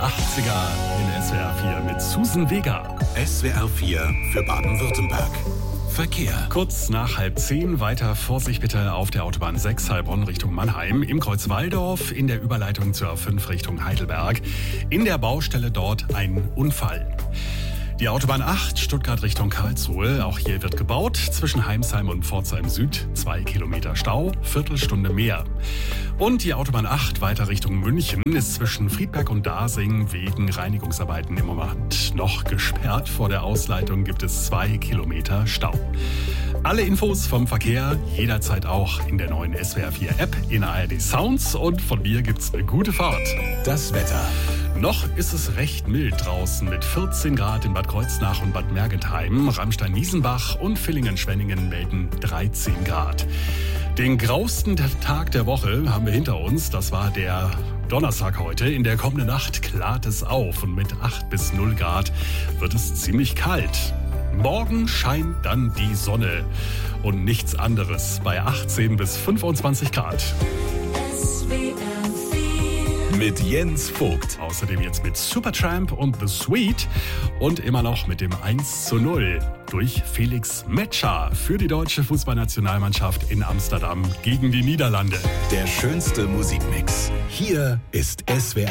80er in SWR 4 mit Susan Vega. SWR 4 für Baden-Württemberg. Verkehr. Kurz nach 9:30 weiter Vorsicht bitte auf der Autobahn 6 Heilbronn Richtung Mannheim, im Kreuz Walldorf, in der Überleitung zur A5 Richtung Heidelberg. In der Baustelle dort ein Unfall. Die Autobahn 8 Stuttgart Richtung Karlsruhe, auch hier wird gebaut. Zwischen Heimsheim und Pforzheim Süd 2 Kilometer Stau, Viertelstunde mehr. Und die Autobahn 8 weiter Richtung München ist zwischen Friedberg und Dasing wegen Reinigungsarbeiten im Moment noch gesperrt. Vor der Ausleitung gibt es 2 Kilometer Stau. Alle Infos vom Verkehr jederzeit auch in der neuen SWR 4 App, in ARD Sounds, und von mir gibt's eine gute Fahrt. Das Wetter. Noch ist es recht mild draußen mit 14 Grad in Bad Kreuznach und Bad Mergentheim. Ramstein-Niesenbach und Villingen-Schwenningen melden 13 Grad. Den grausten Tag der Woche haben wir hinter uns. Das war der Donnerstag heute. In der kommenden Nacht klart es auf und mit 8 bis 0 Grad wird es ziemlich kalt. Morgen scheint dann die Sonne und nichts anderes bei 18 bis 25 Grad. Mit Jens Vogt. Außerdem jetzt mit Supertramp und The Sweet und immer noch mit dem 1:0 durch Felix Metscher für die deutsche Fußballnationalmannschaft in Amsterdam gegen die Niederlande. Der schönste Musikmix. Hier ist SWR